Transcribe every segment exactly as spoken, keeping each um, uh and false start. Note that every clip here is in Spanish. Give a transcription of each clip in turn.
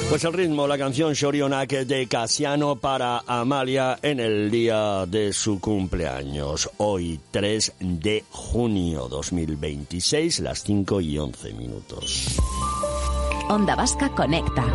Pues el ritmo, la canción Xorionak de Casiano para Amalia en el día de su cumpleaños. Hoy tres de junio dos mil veintiséis, las cinco y once minutos. Onda Vasca Conecta.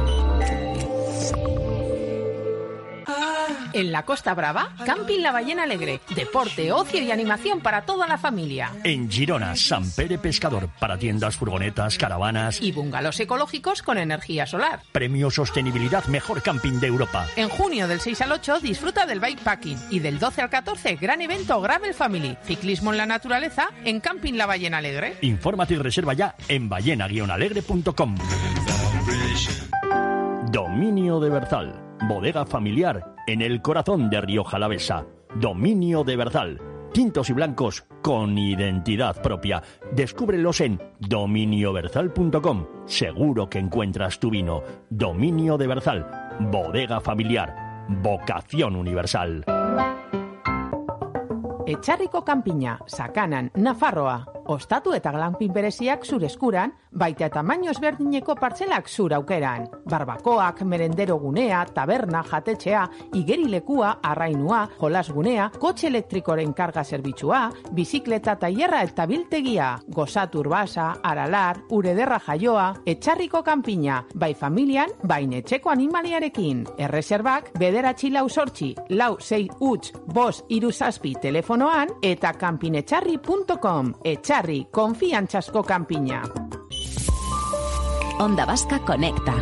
En la Costa Brava, Camping La Ballena Alegre. Deporte, ocio y animación para toda la familia. En Girona, Sant Pere Pescador, para tiendas, furgonetas, caravanas y bungalows ecológicos con energía solar. Premio Sostenibilidad Mejor Camping de Europa. En junio del seis al ocho disfruta del bikepacking y del doce al catorce gran evento Gravel Family. Ciclismo en la naturaleza en Camping La Ballena Alegre. Infórmate y reserva ya en ballena guion alegre punto com. Dominio de Berzal. Bodega familiar en el corazón de Rioja Alavesa. Dominio de Berzal. Tintos y blancos con identidad propia. Descúbrelos en dominio berzal punto com. Seguro que encuentras tu vino. Dominio de Berzal. Bodega familiar. Vocación universal. Etxarriko kanpina, Sakanan, Nafarroa. Ostatu eta glampin bereziak zure eskuran, baita tamaino ezberdineko partzelak zure aukeran. Barbakoak, merendero gunea, taberna, jatetxea, igerilekua, arrainua, jolasgunea, kotxe elektrikoren karga zerbitzua, bizikleta tailerra eta biltegia, gozatu urbasa, aralar, urederra jaioa, Etxarriko kanpina, bai familian, bain etxeko animaliarekin. Erreserbak, bederatzi lau sortzi, lau sei huts, bos iru zazpi telefonoan, eta kanpinetxarri punto com. Etxarri, konfiantzazko kanpina. Onda Vasca Conecta.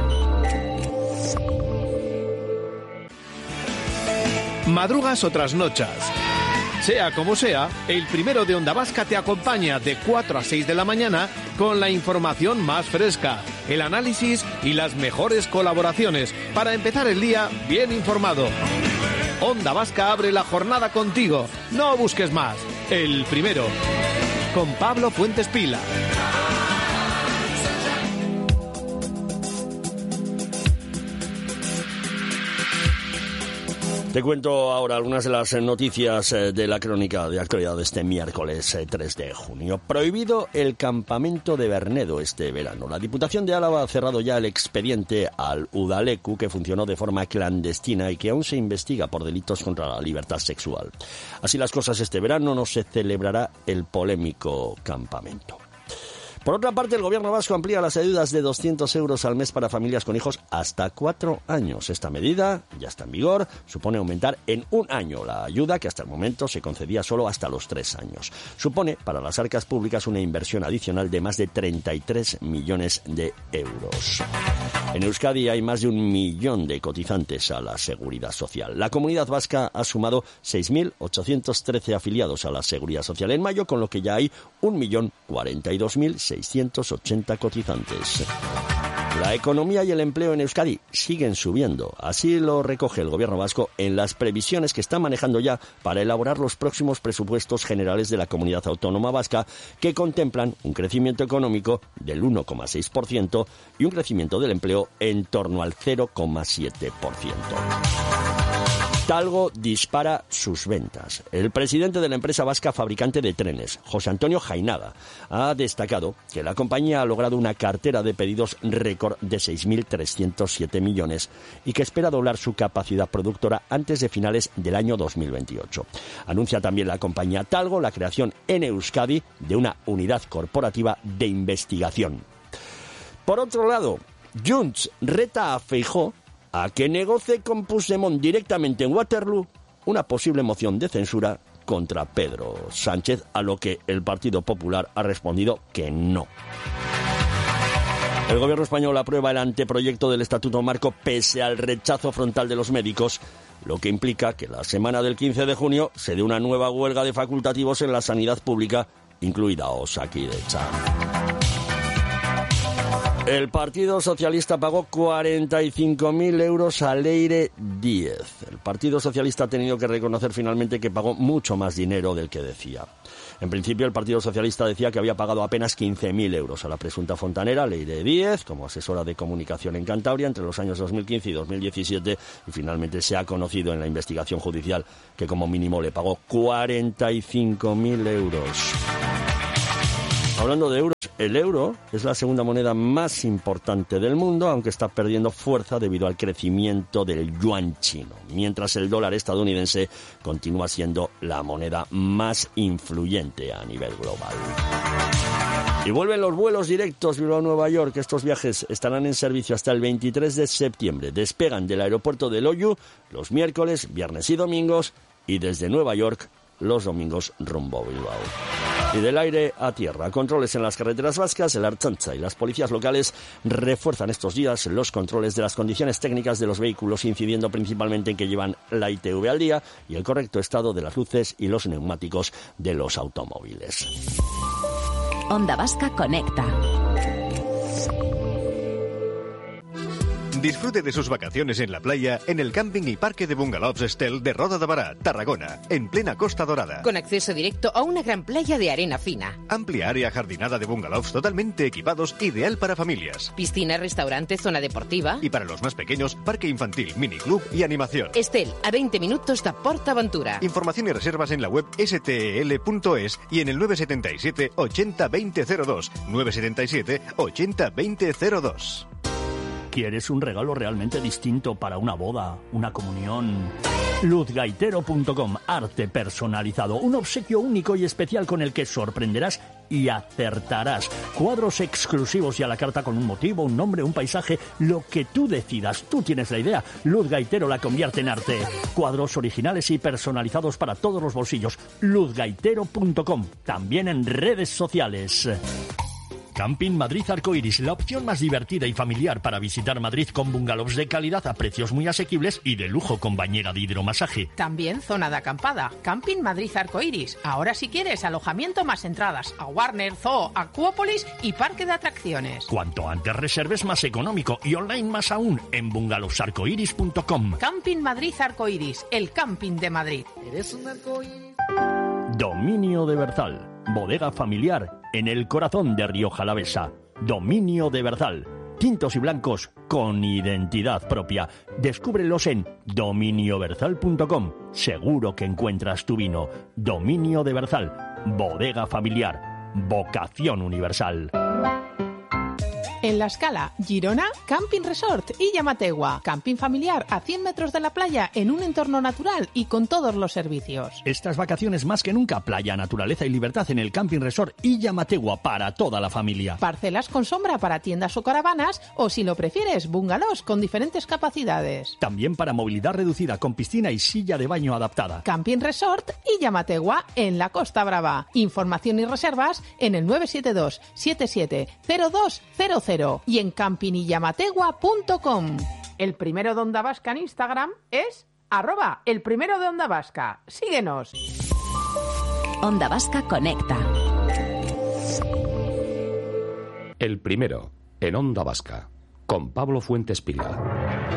Madrugas o trasnochas. Sea como sea, el primero de Onda Vasca te acompaña de cuatro a seis de la mañana con la información más fresca, el análisis y las mejores colaboraciones para empezar el día bien informado. Onda Vasca abre la jornada contigo. No busques más. El primero. Con Pablo Fuentes Pila. Te cuento ahora algunas de las noticias de la crónica de actualidad de este miércoles tres de junio. Prohibido el campamento de Bernedo este verano. La Diputación de Álava ha cerrado ya el expediente al Udaleku, que funcionó de forma clandestina y que aún se investiga por delitos contra la libertad sexual. Así las cosas, este verano no se celebrará el polémico campamento. Por otra parte, el gobierno vasco amplía las ayudas de doscientos euros al mes para familias con hijos hasta cuatro años. Esta medida ya está en vigor, supone aumentar en un año la ayuda que hasta el momento se concedía solo hasta los tres años. Supone para las arcas públicas una inversión adicional de más de treinta y tres millones de euros. En Euskadi hay más de un millón de cotizantes a la Seguridad Social. La Comunidad Vasca ha sumado seis mil ochocientos trece afiliados a la Seguridad Social en mayo, con lo que ya hay un millón cuarenta y dos mil seiscientos ochenta cotizantes. La economía y el empleo en Euskadi siguen subiendo. Así lo recoge el gobierno vasco en las previsiones que está manejando ya para elaborar los próximos presupuestos generales de la Comunidad Autónoma Vasca, que contemplan un crecimiento económico del uno coma seis por ciento y un crecimiento del empleo en torno al cero coma siete por ciento. Talgo dispara sus ventas. El presidente de la empresa vasca fabricante de trenes, José Antonio Jainaga, ha destacado que la compañía ha logrado una cartera de pedidos récord de seis mil trescientos siete millones y que espera doblar su capacidad productora antes de finales del año dos mil veintiocho. Anuncia también la compañía Talgo la creación en Euskadi de una unidad corporativa de investigación. Por otro lado, Junts reta a Feijóo a que negocie con Puigdemont directamente en Waterloo una posible moción de censura contra Pedro Sánchez, a lo que el Partido Popular ha respondido que no. El gobierno español aprueba el anteproyecto del Estatuto Marco pese al rechazo frontal de los médicos, lo que implica que la semana del quince de junio se dé una nueva huelga de facultativos en la sanidad pública, incluida Osakidetza. El Partido Socialista pagó cuarenta y cinco mil euros a Leire Díez. El Partido Socialista ha tenido que reconocer finalmente que pagó mucho más dinero del que decía. En principio, el Partido Socialista decía que había pagado apenas quince mil euros a la presunta fontanera Leire Díez como asesora de comunicación en Cantabria entre los años dos mil quince y dos mil diecisiete, y finalmente se ha conocido en la investigación judicial que como mínimo le pagó cuarenta y cinco mil euros. Hablando de euros, El euro es la segunda moneda más importante del mundo, aunque está perdiendo fuerza debido al crecimiento del yuan chino, mientras el dólar estadounidense continúa siendo la moneda más influyente a nivel global. Y vuelven los vuelos directos Bilbao-Nueva York. Estos viajes estarán en servicio hasta el veintitrés de septiembre. Despegan del aeropuerto de Loiu los miércoles, viernes y domingos, y desde Nueva York los domingos rumbo a Bilbao. Y del aire a tierra, controles en las carreteras vascas. El Ertzaintza y las policías locales refuerzan estos días los controles de las condiciones técnicas de los vehículos, incidiendo principalmente en que llevan la I T V al día y el correcto estado de las luces y los neumáticos de los automóviles. Onda Vasca Conecta. Disfrute de sus vacaciones en la playa en el camping y parque de bungalows Estel de Roda de Bará, Tarragona, en plena Costa Dorada. Con acceso directo a una gran playa de arena fina. Amplia área jardinada de bungalows totalmente equipados, ideal para familias. Piscina, restaurante, zona deportiva. Y para los más pequeños, parque infantil, miniclub y animación. Estel, a veinte minutos de PortAventura. Información y reservas en la web s t e l punto es y en el nueve siete siete, ochenta, veinte cero dos. nueve siete siete, ochenta, veinte cero dos. ¿Quieres un regalo realmente distinto para una boda, una comunión? luz gaitero punto com, arte personalizado, un obsequio único y especial con el que sorprenderás y acertarás. Cuadros exclusivos y a la carta con un motivo, un nombre, un paisaje, lo que tú decidas. Tú tienes la idea. Luz Gaitero la convierte en arte. Cuadros originales y personalizados para todos los bolsillos. luz gaitero punto com, también en redes sociales. Camping Madrid Arcoiris, la opción más divertida y familiar para visitar Madrid, con bungalows de calidad a precios muy asequibles y de lujo con bañera de hidromasaje. También zona de acampada. Camping Madrid Arcoiris. Ahora si quieres alojamiento más entradas a Warner, Zoo, Acuópolis y parque de atracciones. Cuanto antes reserves, más económico, y online más aún en bungalowsarcoiris punto com. Camping Madrid Arcoiris, el camping de Madrid. Eres un arcoíris. Dominio de Berzal, bodega familiar en el corazón de Rioja Alavesa. Dominio de Berzal, tintos y blancos con identidad propia. Descúbrelos en dominio berzal punto com. Seguro que encuentras tu vino. Dominio de Berzal, bodega familiar, vocación universal. En La Escala, Girona, Camping Resort y Llamategua. Camping familiar a cien metros de la playa en un entorno natural y con todos los servicios. Estas vacaciones más que nunca, playa, naturaleza y libertad en el Camping Resort y Llamategua para toda la familia. Parcelas con sombra para tiendas o caravanas, o si lo prefieres, bungalows con diferentes capacidades. También para movilidad reducida con piscina y silla de baño adaptada. Camping Resort y Llamategua en la Costa Brava. Información y reservas en el nueve siete dos, siete siete cero dos cero cero y en camping y llamategua punto com. El primero de Onda Vasca en Instagram es arroba el primero de Onda Vasca. Síguenos. Onda Vasca Conecta. El primero en Onda Vasca, con Pablo Fuentes Pila.